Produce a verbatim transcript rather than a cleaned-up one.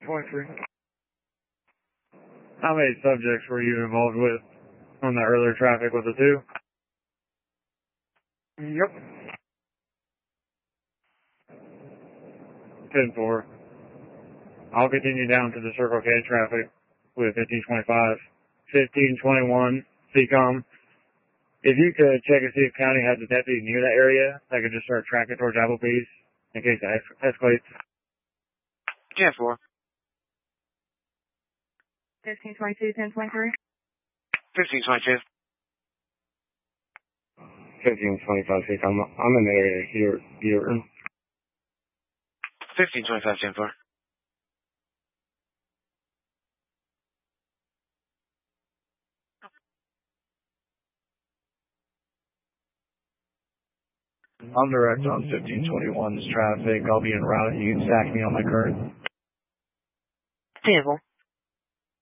twenty-three. How many subjects were you involved with on that earlier traffic? Was it two? Yep. ten four. I'll continue down to the Circle K traffic with fifteen twenty-five. fifteen twenty-one, C COM. If you could check and see if County has a deputy near that area, I could just start tracking towards Applebee's in case it es- escalates. ten four. fifteen twenty-two, ten twenty-three. fifteen twenty-two. fifteen twenty-five, C COM. I'm in the area here. here. fifteen twenty-five, ten four. I'm direct on fifteen twenty-one's traffic. I'll be en route. You can stack me on my current. ten four.